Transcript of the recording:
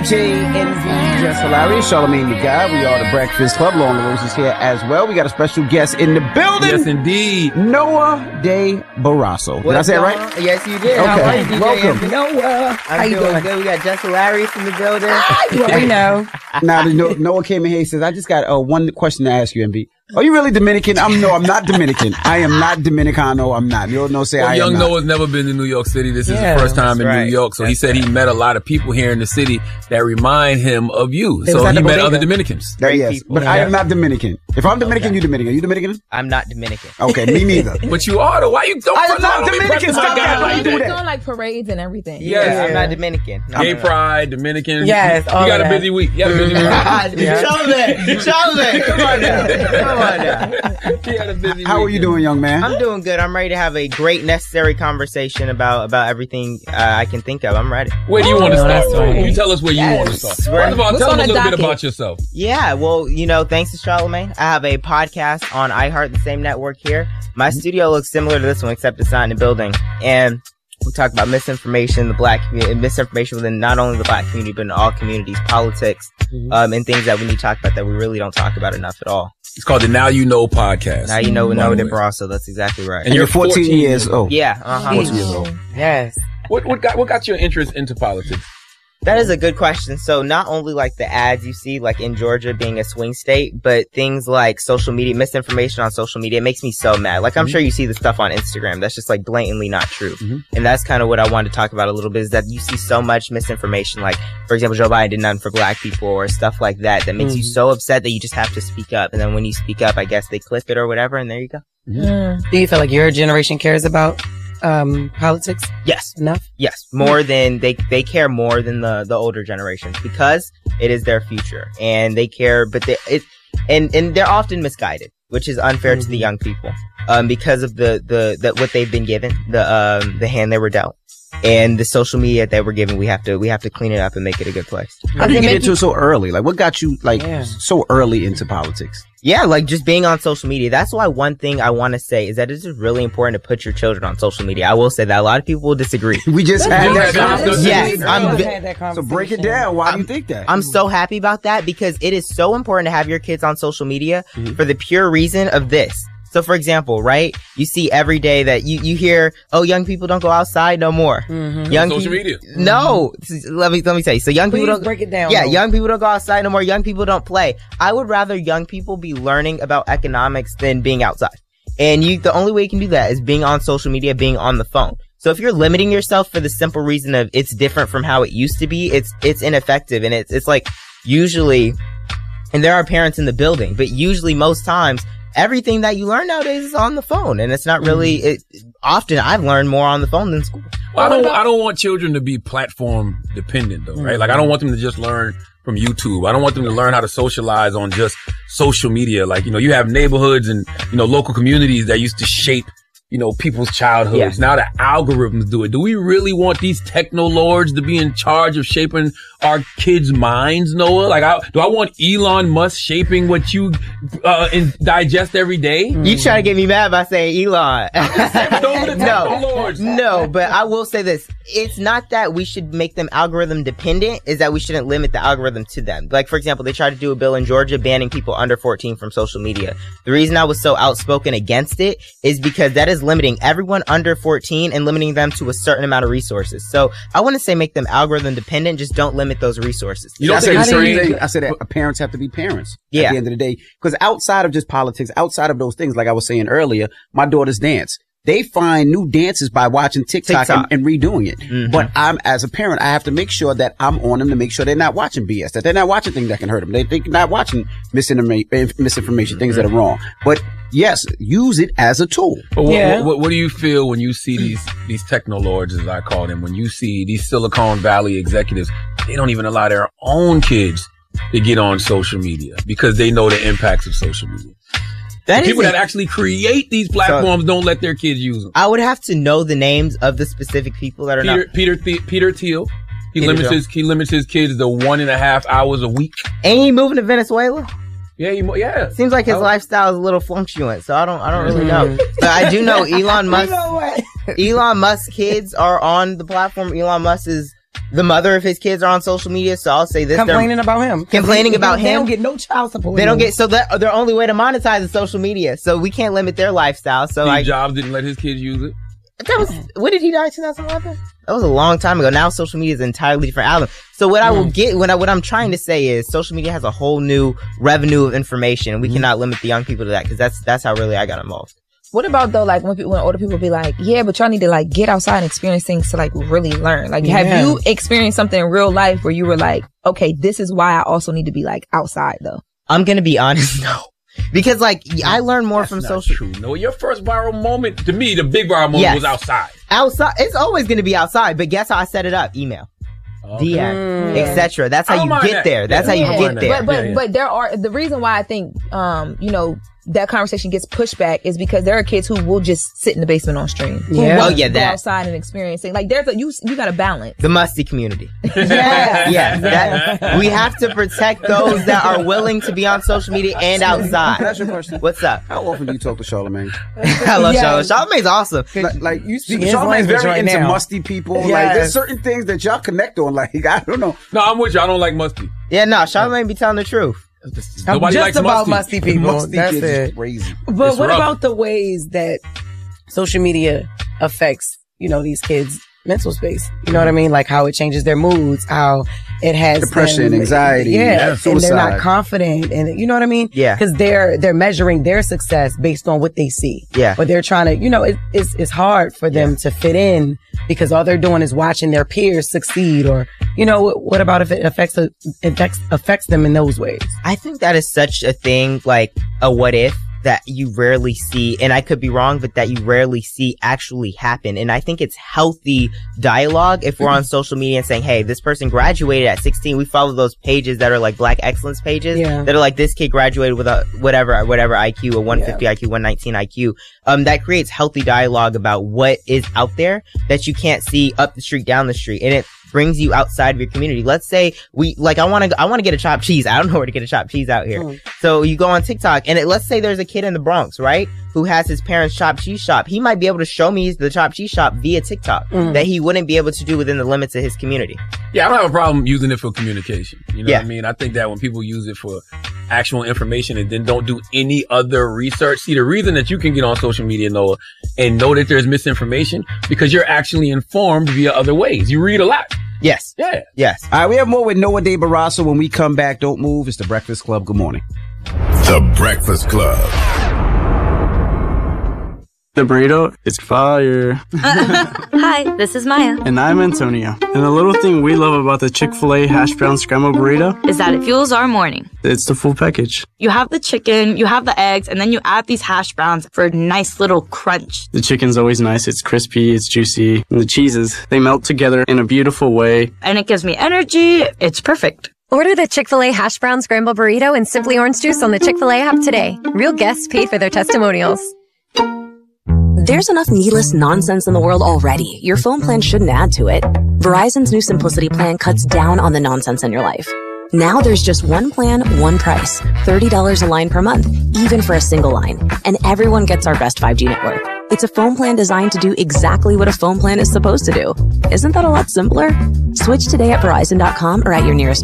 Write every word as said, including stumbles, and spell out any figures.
J N V, Just Hilarious, Charlamagne the Guy. We are the Breakfast Club. Law on the Roses here as well. We got a special guest in the building. Yes, indeed. Noah De Barrasso. Did I say it right? Yes, you did. Okay. How are you, Welcome. Noah. I'm How you doing doing? good. We got Just Hilarious in the building. We know. Now, the No- Noah came in here and says, I just got uh, one question to ask you, M B. Are you really Dominican? I'm no, I'm not Dominican. I am not Dominicano. I'm not. You don't know, say Well, I young am not. Noah's never been to New York City. This is Yeah, his first time in right. New York. So he That's said he right. met a lot of people here in the city that remind him of you. They was So at he the met bodega. other Dominicans. That, yes, people. but I Yeah. am not Dominican. If I'm Dominican, Okay. you Dominican. Are you Dominican? I'm not Dominican. Okay, me neither. But you are though. Why you don't I am front not on me? Dominican. Practice Stop my that. guy Why you like do that. that? Doing like parades and everything. Yes. Yeah, I'm Yeah. not Dominican. No, Gay no, no. pride, Dominican. Yes, You all got of a that. busy week. You had a busy week. Yeah. Charlamagne, Charlamagne, come on now. Come on now. He had a busy How are week. you doing, young man? I'm doing good. I'm ready to have a great, necessary conversation about about everything uh, I can think of. I'm ready. Where do you want to Oh, start? that's right. You tell us where you Yes. want to start. Where- First of all, What's tell on them a the little bit docket? about yourself. Yeah, well, you know, thanks to Charlamagne, I have a podcast on iHeart, the same network here. My studio looks similar to this one, except it's not in the building. And we talk about misinformation, the black community, misinformation within not only the black community, but in all communities, politics, um, and things that we need to talk about that we really don't talk about enough at all. It's called the Now You Know podcast. Now you know, By know the De way. Barrasso. That's exactly right. And you're fourteen years old. Yeah, uh-huh. fourteen years old. Yes. What what got what got your interest into politics? That is a good question. So not only like the ads you see, like in Georgia being a swing state, but things like social media, misinformation on social media, it makes me so mad. Like I'm Mhm. sure you see the stuff on Instagram that's just like blatantly not true. Mhm. And that's kind of what I wanted to talk about a little bit, is that you see so much misinformation. Like, for example, Joe Biden did nothing for black people or stuff like that, that makes you Mhm. so upset that you just have to speak up. And then when you speak up, I guess they clip it or whatever, and there you go. Mm. Do you feel like your generation cares about um, politics Yes. enough? Yes, more than they they care more than the the older generations, because it is their future, and they care, but they it and and they're often misguided, which is unfair to the young people, um, because of the the that what they've been given, the um the hand they were dealt, and the social media that we're given. We have to we have to clean it up and make it a good place. How did you Does it get make into it so early? Like, what got you like Yeah. so early into politics? Yeah, like just being on social media. That's why one thing I want to say is that it is really important to put your children on social media. I will say that a lot of people will disagree. We just had that conversation. Yes, I'm vi- had that So break it conversation. down. Why do you I'm- think that? I'm so happy about that, because it is so important to have your kids on social media Mhm. for the pure reason of this. So for example, right, you see every day that you, you hear, oh, young people don't go outside no more. Mhm. Young social peop- media. No, let me, let me tell you. So young Please people don't, break it down. yeah, though. young people don't go outside no more. Young people don't play. I would rather young people be learning about economics than being outside. And you, the only way you can do that is being on social media, being on the phone. So if you're limiting yourself for the simple reason of it's different from how it used to be, it's, it's ineffective. And it's, it's like usually, and there are parents in the building, but usually most times, everything that you learn nowadays is on the phone. And it's not really, it, often I've learned more on the phone than school. Well, I don't. I don't want children to be platform dependent, though, right? Like, I don't want them to just learn from YouTube. I don't want them to learn how to socialize on just social media. Like, you know, you have neighborhoods and you know local communities that used to shape you know people's childhoods. Yeah. Now the algorithms do it. Do we really want these techno lords to be in charge of shaping our kids' minds, Noah? Like, I, do I want Elon Musk shaping what you uh, in, digest every day? You try to get me mad by saying Elon. Those are the techno lords. No, but I will say this. It's not that we should make them algorithm dependent, is that we shouldn't limit the algorithm to them. Like, for example, they tried to do a bill in Georgia banning people under fourteen from social media. The reason I was so outspoken against it is because that is limiting everyone under fourteen and limiting them to a certain amount of resources. So I want to say make them algorithm dependent, just don't limit those resources. You don't I think said it's the same strange? thing. I said that parents have to be parents at Yeah. the end of the day. Because outside of just politics, outside of those things, like I was saying earlier, my daughters dance. They find new dances by watching TikTok, TikTok. And, and redoing it. Mhm. But I'm, as a parent, I have to make sure that I'm on them to make sure they're not watching B S, that they're not watching things that can hurt them. They, they're not watching misinformation, misinformation, things that are wrong. But yes, use it as a tool. But what, Yeah. what, what, what do you feel when you see these these techno lords, as I call them, when you see these Silicon Valley executives, they don't even allow their own kids to get on social media because they know the impacts of social media. That The is people a- that actually create these platforms don't let their kids use them. I would have to know the names of the specific people that are Peter not. Peter The- Peter Thiel, he Peter limits Thiel. his he limits his kids to one and a half hours a week. Ain't he moving to Venezuela? Yeah, he, mo- yeah. Seems like his Oh. lifestyle is a little fluctuant, so I don't, I don't really know. But I do know Elon Musk. You know what? Elon Musk's kids are on the platform. Elon Musk is The mother of his kids are on social media, so I'll say this. Complaining about him. Complaining they, about they, him. They don't get no child support. They don't get, so that, their only way to monetize is social media. So we can't limit their lifestyle. So Steve I, Jobs didn't let his kids use it. that was, when did he die? twenty eleven? That was a long time ago. Now social media is an entirely different album. So what mm. I will get, when I, what I'm trying to say is social media has a whole new revenue of information, and we mm. cannot limit the young people to that, because that's, that's how really I got involved. What about though, like when people, when older people be like, yeah, but y'all need to like get outside and experience things to like really learn. Like, yeah. have you experienced something in real life where you were like, okay, this is why I also need to be like outside though? I'm gonna be honest, no. Because like, I learned more That's from not social. True. No, your first viral moment, to me, the big viral moment Yes. was outside. Outside, it's always gonna be outside, but guess how I set it up? Email. Okay. D M, Mm. et cetera. That's I how don't you mind get that. there. That's Yeah. how you I don't get mind there. that. But but Yeah, yeah. but there are, the reason why I think um you know that conversation gets pushed back is because there are kids who will just sit in the basement on stream. Who Yeah. won't Oh, yeah, go that. outside and experiencing. Like there's a you you got to balance. The musty community. Yeah. Yeah, that, we have to protect those that are willing to be on social media and outside. That's your question. What's up? How often do you talk to Charlamagne? I love Yeah. Charlamagne. Charlamagne's awesome. Like, like you, speak his Charlamagne's language very right into now. musty people. Like, Yes. there's certain things that y'all connect on. Like, I don't know. No, I'm with you. I don't like musty. Yeah, no, Charlamagne be telling the truth. I'm Nobody just likes about musty. musty people. Musty That's kids it. is crazy. But It's what rough. about the ways that social media affects, you know, these kids' mental space? You know what I mean? Like how it changes their moods, how it has Depression, them- anxiety, yeah, yeah, and they're suicide. not confident, and you know what I mean? Yeah. because they're they're measuring their success based on what they see. Yeah. but they're trying to, you know, it, it's it's hard for them Yeah. to fit in because all they're doing is watching their peers succeed, or you know, what, what about if it affects it affects affects them in those ways? I think that is such a thing, like a what if, that you rarely see, and I could be wrong, but that you rarely see actually happen. And I think it's healthy dialogue if we're on social media and saying, hey, this person graduated at sixteen. We follow those pages that are like Black excellence pages Yeah. that are like, this kid graduated with a whatever, whatever I Q, a one fifty Yeah. I Q, one nineteen I Q. Um, that creates healthy dialogue about what is out there that you can't see up the street, down the street. And it brings you outside of your community. Let's say we, like, I want to, I want to get a chopped cheese. I don't know where to get a chopped cheese out here. Mm. So you go on TikTok, and it, let's say there's a kid in the Bronx, right, who has his parents' chopped cheese shop. He might be able to show me the chopped cheese shop via TikTok Mm. that he wouldn't be able to do within the limits of his community. Yeah, I don't have a problem using it for communication. You know Yeah. what I mean? I think that when people use it for actual information and then don't do any other research, see, the reason that you can get on social media, Noah, and know that there's misinformation, because you're actually informed via other ways. You read a lot. Yes. Yeah. Yes. All right, we have more with Noah De Barrasso. When we come back, don't move. It's the Breakfast Club. Good morning. The Breakfast Club. The burrito is fire. Hi, this is Maya. And I'm Antonio. And the little thing we love about the Chick-fil-A hash brown scrambled burrito, Is that it fuels our morning. it's the full package. You have the chicken, you have the eggs, and then you add these hash browns for a nice little crunch. The chicken's always nice. It's crispy, it's juicy. And the cheeses, they melt together in a beautiful way. And it gives me energy. It's perfect. Order the Chick-fil-A Hash Brown Scramble Burrito and Simply Orange Juice on the Chick-fil-A app today. Real guests paid for their testimonials. There's enough needless nonsense in the world already. Your phone plan shouldn't add to it. Verizon's new Simplicity plan cuts down on the nonsense in your life. Now there's just one plan, one price. thirty dollars a line per month, even for a single line. And everyone gets our best five G network. It's a phone plan designed to do exactly what a phone plan is supposed to do. Isn't that a lot simpler? Switch today at Verizon dot com or at your nearest